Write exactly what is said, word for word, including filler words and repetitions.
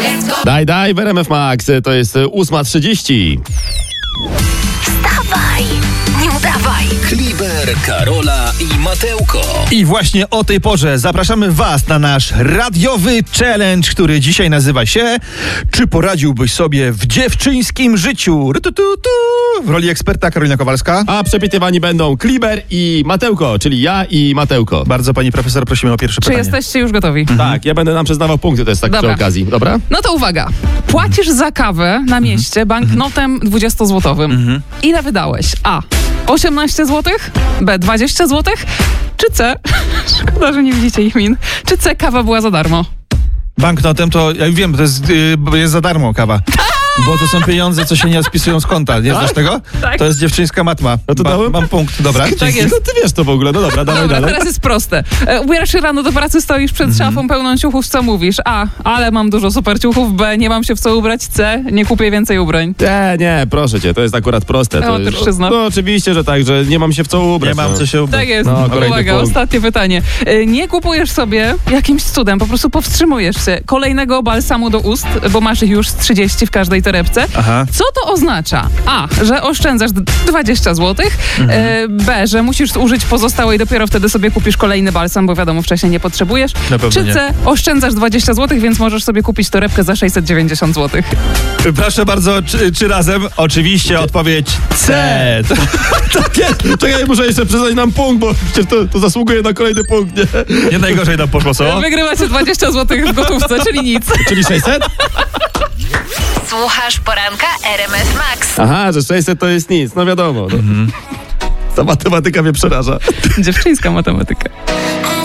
Daj, daj, w R M F Max, to jest ósma trzydzieści. Wstawaj, nie udawaj. Kliber, Karola i Mateuko. I właśnie o tej porze zapraszamy Was na nasz radiowy challenge, który dzisiaj nazywa się Czy poradziłbyś sobie w dziewczyńskim życiu? Rutututu. W roli eksperta Karolina Kowalska. A przepytywani będą Kliber i Mateuko, czyli ja i Mateuko. Bardzo pani profesor prosimy o pierwsze Czy pytanie. jesteście już gotowi? Tak, ja będę nam przyznawał punkty, to jest tak Dobra. przy okazji, dobra? No to uwaga. Płacisz za kawę na mieście banknotem dwudziestozłotowym. Ile wydałeś? A. osiemnaście złotych? B. dwadzieścia złotych? Czy C. Szkoda, że nie widzicie ich min. Czy C. Kawa była za darmo? Banknotem to, ja wiem, to jest, yy, jest za darmo kawa. Bo to są pieniądze, co się nie spisują z konta. Nie znasz tego? Tak. To jest dziewczyńska matma. No to Ba- dałem? Mam punkt, dobra. Tak jest. No ty wiesz to w ogóle, no dobra, dawaj Dobra, dalej. teraz jest proste. E, Ubierasz się rano do pracy, stoisz przed szafą pełną ciuchów, co mówisz? A. Ale mam dużo super ciuchów. B. Nie mam się w co ubrać. C. Nie kupię więcej ubrań. Nie, nie, proszę cię, to jest akurat proste. To Amator jest, przyzna. no oczywiście, że tak, że nie mam się w co ubrać. Nie mam no. co się ubrać. Tak jest. No, kolejny Uwaga, punkt. ostatnie pytanie. E, Nie kupujesz sobie jakimś cudem, po prostu powstrzymujesz się kolejnego balsamu do ust, bo masz ich już z trzydzieści w każdej torebce. Aha. Co to oznacza? A, że oszczędzasz d- dwadzieścia złotych. E, B, że musisz zużyć pozostałe i dopiero wtedy sobie kupisz kolejny balsam, bo wiadomo, wcześniej nie potrzebujesz. Na pewno Czy nie. C, oszczędzasz dwadzieścia złotych, więc możesz sobie kupić torebkę za sześćset dziewięćdziesiąt złotych. Proszę bardzo, czy, czy razem? Oczywiście odpowiedź C. Takie, czekaj, muszę jeszcze przyznać nam punkt, bo przecież to, to zasługuje na kolejny punkt, nie? Nie najgorzej nam poszło, co? Wygrywacie dwadzieścia złotych w gotówce, czyli nic. Czyli sześćset? Słuchasz poranka R M F Max. Aha, że sześćset to jest nic, no wiadomo. No. Ta matematyka mnie przeraża. Dziewczyńska matematyka.